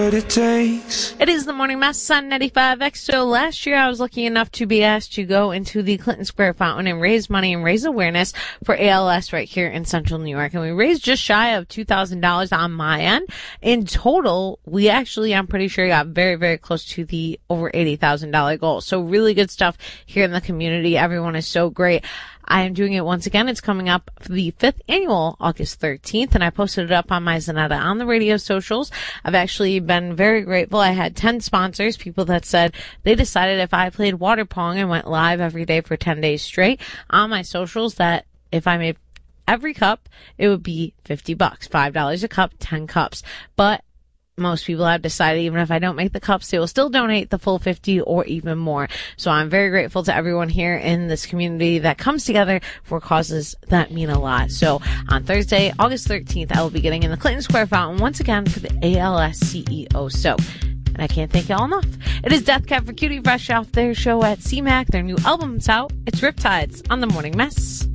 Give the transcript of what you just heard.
what it takes. It is the Morning Mess on 95X. So last year I was lucky enough to be asked to go into the Clinton Square Fountain and raise money and raise awareness for ALS right here in Central New York. And we raised just shy of $2,000 on my end. In total, we actually, I'm pretty sure, got very, very close to the over $80,000 goal. So really good stuff here in the community. Everyone is so great. I am doing it once again. It's coming up for the 5th annual, August 13th, and I posted it up on my Zanetta on the radio socials. I've actually been very grateful. I had 10 sponsors, people that said they decided if I played water pong and went live every day for 10 days straight on my socials, that if I made every cup, it would be $50, $5 a cup, 10 cups. But most people have decided even if I don't make the cups, they will still donate the full 50 or even more. So I'm very grateful to everyone here in this community that comes together for causes that mean a lot. So on Thursday, August 13th, I will be getting in the Clinton Square Fountain once again for the ALS CEO Soap. And I can't thank y'all enough. It is Death Cab for Cutie, fresh off their show at CMAC. Their new album's out. It's Riptides on the Morning Mess.